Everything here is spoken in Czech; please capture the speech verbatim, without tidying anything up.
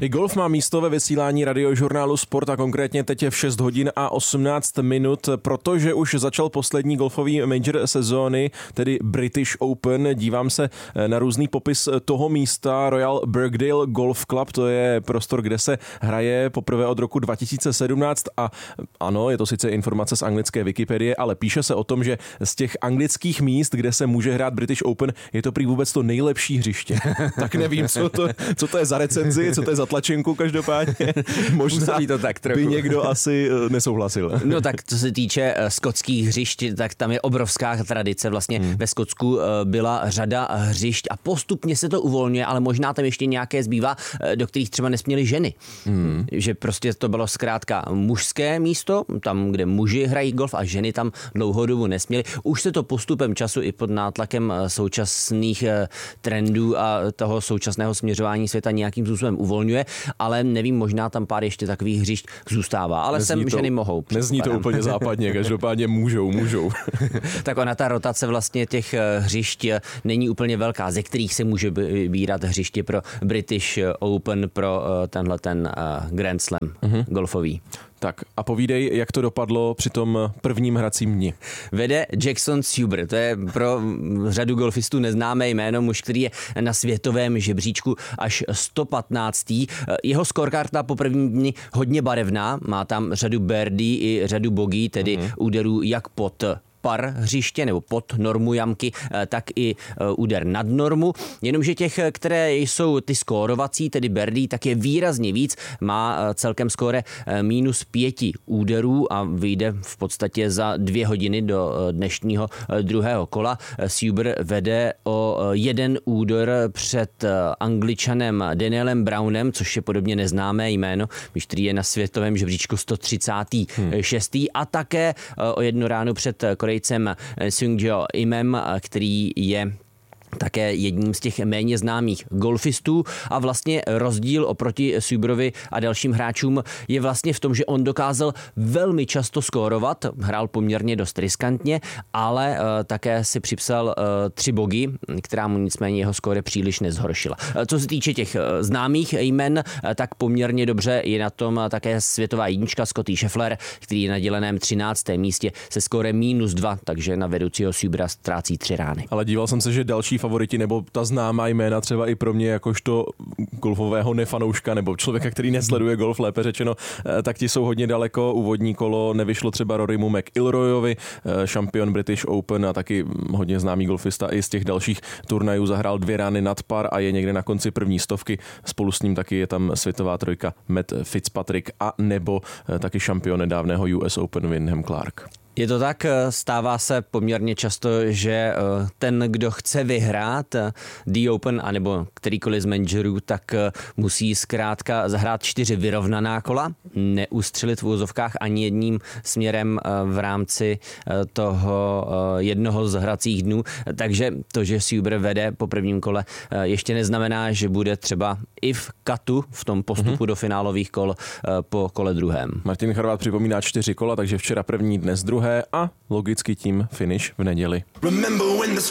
I golf má místo ve vysílání radiožurnálu Sport a konkrétně teď je v šest hodin a osmnáct minut, protože už začal poslední golfový major sezóny, tedy British Open. Dívám se na různý popis toho místa. Royal Birkdale Golf Club, to je prostor, kde se hraje poprvé od roku dva tisíce sedmnáct a ano, je to sice informace z anglické Wikipedie, ale píše se o tom, že z těch anglických míst, kde se může hrát British Open, je to prý vůbec to nejlepší hřiště. Tak nevím, co to, co to je za recenzi, co to je za tlačenku, každopádně možná to tak trochu. by někdo asi nesouhlasil. No tak co se týče skotských hřišť, tak tam je obrovská tradice. Vlastně hmm. ve Skotsku byla řada hřišť a postupně se to uvolňuje, ale možná tam ještě nějaké zbývá, do kterých třeba nesměly ženy. Hmm. Že prostě to bylo zkrátka mužské místo, tam, kde muži hrají golf a ženy tam dlouhou dobu nesměly. Už se to postupem času i pod nátlakem současných trendů a toho současného směřování světa nějakým způsobem uvolňuje, ale nevím, možná tam pár ještě takových hřišť zůstává, ale sem ženy mohou. Nezní to úplně západně, každopádně můžou, můžou. Tak ona ta rotace vlastně těch hřišť není úplně velká, ze kterých se může vybírat hřiště pro British Open, pro tenhle ten Grand Slam uh-huh. golfový. Tak a povídej, jak to dopadlo při tom prvním hracím dni. Vede Jackson Suber, to je pro řadu golfistů neznámé jméno, muž, který je na světovém žebříčku až sto patnáctý. Jeho scorekarta po prvním dni hodně barevná, má tam řadu birdie i řadu bogey, tedy uh-huh. úderů jak pod par hřiště nebo pod normu jamky, tak i úder nad normu. Jenomže těch, které jsou ty skórovací, tedy birdie, tak je výrazně víc. Má celkem skóre minus pěti úderů a vyjde v podstatě za dvě hodiny do dnešního druhého kola. Suber vede o jeden úder před Angličanem Danielem Brownem, což je podobně neznámé jméno, který je na světovém žebříčku sto třicátý šestý Hmm. a také o jednu ránu před Korejcem Sung-jo Imem, který je také jedním z těch méně známých golfistů a vlastně rozdíl oproti Suberovi a dalším hráčům je vlastně v tom, že on dokázal velmi často skórovat, hrál poměrně dost riskantně, ale uh, také si připsal uh, tři bogy, která mu nicméně jeho skóre příliš nezhoršila. Uh, co se týče těch uh, známých jmen, uh, tak poměrně dobře je na tom uh, také světová jednička Scottie Scheffler, který je na děleném třináctém místě se skórem minus dva, takže na vedoucího Subera ztrácí tři rány. Ale díval jsem se, že další favoriti nebo ta známá jména třeba i pro mě jakožto golfového nefanouška nebo člověka, který nesleduje golf, lépe řečeno, tak ti jsou hodně daleko. Úvodní kolo nevyšlo třeba Rorymu McIlroyovi, šampion British Open a taky hodně známý golfista i z těch dalších turnajů, zahrál dvě rány nad par a je někde na konci první stovky. Spolu s ním taky je tam světová trojka Matt Fitzpatrick a nebo taky šampion nedávného U S Open Wyndham Clark. Je to tak, stává se poměrně často, že ten, kdo chce vyhrát The Open anebo kterýkoliv z majorů, tak musí zkrátka zahrát čtyři vyrovnaná kola, neustřelit v úvozovkách ani jedním směrem v rámci toho jednoho z hracích dnů. Takže to, že Suber vede po prvním kole, ještě neznamená, že bude třeba i v katu v tom postupu mm-hmm. do finálových kol po kole druhém. Martin Charvát připomíná čtyři kola, takže včera první, dnes druhé a logicky tím finish v neděli.